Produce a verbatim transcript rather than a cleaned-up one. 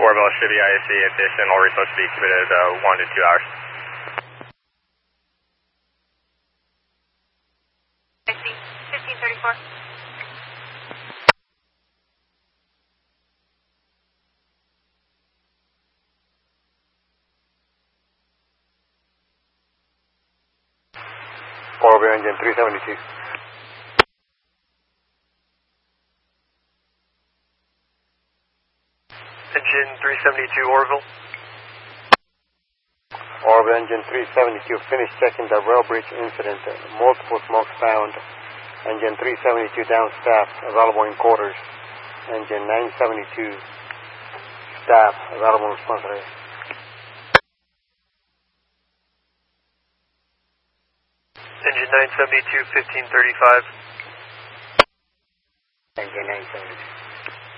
Orville should be I A C additional resource to be committed uh, one to two hours. I C fifteen thirty-four. Orville engine three seventy-two. Engine three seventy-two, Orville. Orville engine three seventy-two, finished checking the rail bridge incident. Multiple smokes found. Engine three seventy-two down staff, available in quarters. Engine nine seventy-two, staff, available in response area. Engine nine seventy-two, fifteen thirty-five. Engine nine seventy-two.